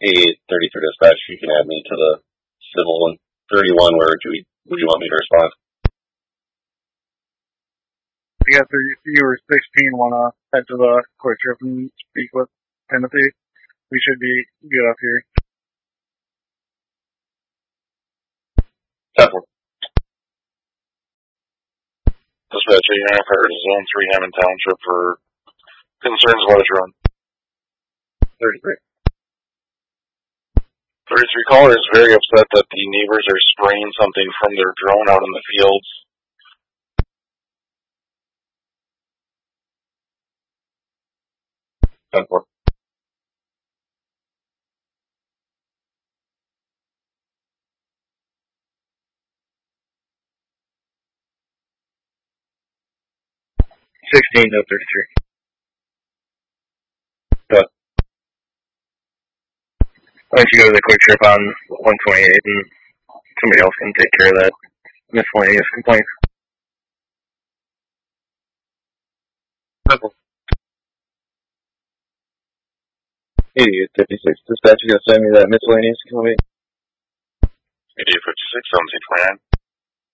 8833 dispatch, you can add me to the civil one. 31, where would you want me to respond? I guess if you or 16 want to head to the quick trip and speak with Timothy, we should be good up here. Temple. Dispatch 89 for Zone 3 Hammond Township for concerns about a drone. 33. 33 caller is very upset that the neighbors are spraying something from their drone out in the fields. Temple. No 33. Good. Why don't you go to the quick trip on 128 and somebody else can take care of that miscellaneous complaint. Temple. 8856 dispatch, you gonna send me that miscellaneous complaint? 8856, 1729.